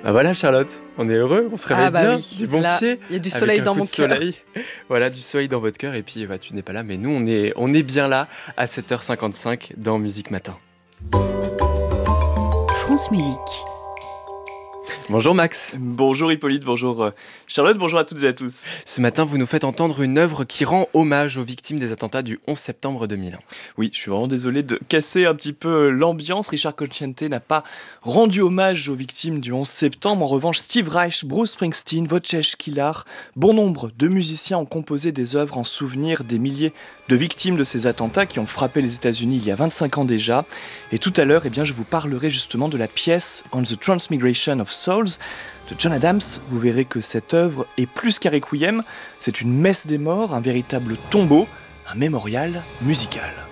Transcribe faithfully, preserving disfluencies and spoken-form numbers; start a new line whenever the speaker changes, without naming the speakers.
Bah voilà Charlotte, on est heureux, on se réveille
Ah bah
bien,
oui,
du bon
là,
pied,
il y a du
avec
soleil
un
dans
coup
mon
de
cœur.
soleil. Voilà, du soleil dans votre cœur et puis bah, tu n'es pas là, mais nous on est, on est bien là à sept heures cinquante-cinq dans Musique Matin.
France Musique.
Bonjour Max.
Bonjour Hippolyte, bonjour euh, Charlotte, bonjour à toutes et à tous.
Ce matin, vous nous faites entendre une œuvre qui rend hommage aux victimes des attentats du onze septembre deux mille un.
Oui, je suis vraiment désolé de casser un petit peu l'ambiance. Richard Cocciante n'a pas rendu hommage aux victimes du onze septembre. En revanche, Steve Reich, Bruce Springsteen, Wojciech Kilar, bon nombre de musiciens ont composé des œuvres en souvenir des milliers de victimes de ces attentats qui ont frappé les États-Unis il y a vingt-cinq ans déjà. Et tout à l'heure, eh bien, je vous parlerai justement de la pièce On the Transmigration of Souls de John Adams. Vous verrez que cette œuvre est plus qu'un requiem, c'est une messe des morts, un véritable tombeau, un mémorial musical.